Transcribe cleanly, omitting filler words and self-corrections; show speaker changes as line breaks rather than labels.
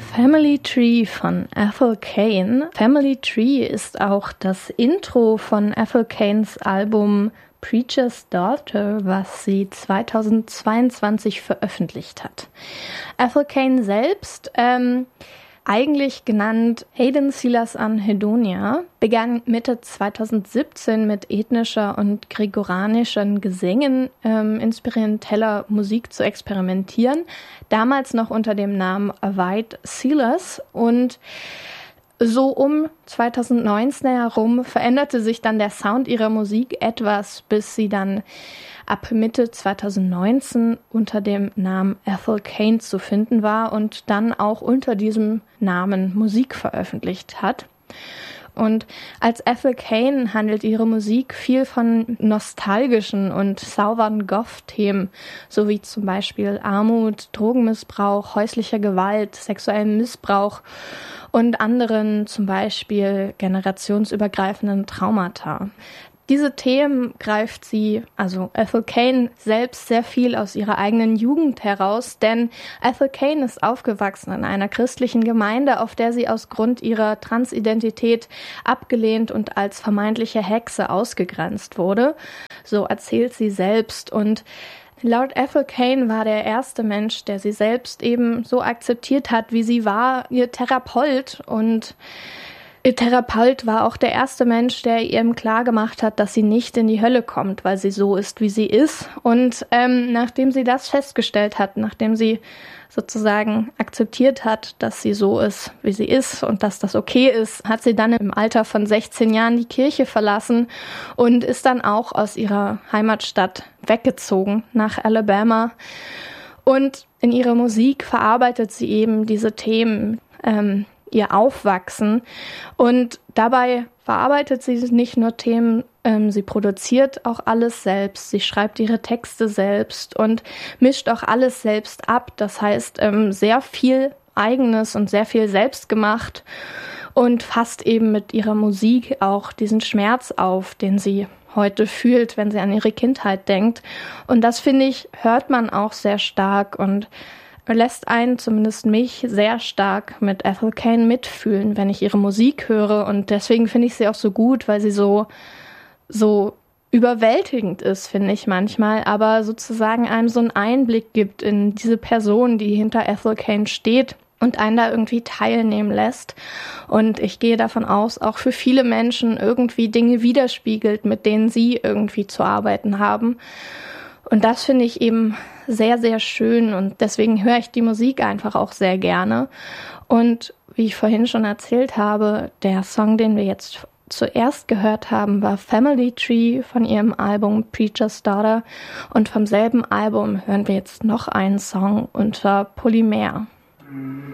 Family Tree von Ethel Cain. Family Tree ist auch das Intro von Ethel Cains Album Preacher's Daughter, was sie 2022 veröffentlicht hat. Ethel Cain selbst, eigentlich genannt Hayden Silas Anhedonia, begann Mitte 2017 mit ethnischer und gregoranischen Gesängen inspirieller Musik zu experimentieren, damals noch unter dem Namen White Silas, und so um 2019 herum veränderte sich dann der Sound ihrer Musik etwas, bis sie dann ab Mitte 2019 unter dem Namen Ethel Cain zu finden war und dann auch unter diesem Namen Musik veröffentlicht hat. Und als Ethel Cain handelt ihre Musik viel von nostalgischen und sauberen Goth-Themen, sowie zum Beispiel Armut, Drogenmissbrauch, häuslicher Gewalt, sexuellem Missbrauch und anderen, zum Beispiel generationsübergreifenden Traumata. Diese Themen greift sie, also Ethel Cain, selbst sehr viel aus ihrer eigenen Jugend heraus, denn Ethel Cain ist aufgewachsen in einer christlichen Gemeinde, auf der sie aus Grund ihrer Transidentität abgelehnt und als vermeintliche Hexe ausgegrenzt wurde. So erzählt sie selbst, und laut Ethel Cain war der erste Mensch, der sie selbst eben so akzeptiert hat, wie sie war, ihr Therapeut, und ihr Therapeut war auch der erste Mensch, der ihr klar gemacht hat, dass sie nicht in die Hölle kommt, weil sie so ist, wie sie ist. Und nachdem sie das festgestellt hat, nachdem sie sozusagen akzeptiert hat, dass sie so ist, wie sie ist und dass das okay ist, hat sie dann im Alter von 16 Jahren die Kirche verlassen und ist dann auch aus ihrer Heimatstadt weggezogen nach Alabama. Und in ihrer Musik verarbeitet sie eben diese Themen, ihr Aufwachsen, und dabei verarbeitet sie nicht nur Themen, sie produziert auch alles selbst, sie schreibt ihre Texte selbst und mischt auch alles selbst ab, das heißt sehr viel Eigenes und sehr viel selbst gemacht, und fasst eben mit ihrer Musik auch diesen Schmerz auf, den sie heute fühlt, wenn sie an ihre Kindheit denkt, und das, finde ich, hört man auch sehr stark und lässt einen, zumindest mich, sehr stark mit Ethel Cain mitfühlen, wenn ich ihre Musik höre, und deswegen finde ich sie auch so gut, weil sie so überwältigend ist, finde ich manchmal, aber sozusagen einem so einen Einblick gibt in diese Person, die hinter Ethel Cain steht und einen da irgendwie teilnehmen lässt. Und ich gehe davon aus, auch für viele Menschen irgendwie Dinge widerspiegelt, mit denen sie irgendwie zu arbeiten haben. Und das finde ich eben sehr, sehr schön, und deswegen höre ich die Musik einfach auch sehr gerne. Und wie ich vorhin schon erzählt habe, der Song, den wir jetzt zuerst gehört haben, war Family Tree von ihrem Album Preacher's Daughter, und vom selben Album hören wir jetzt noch einen Song unter Polymer.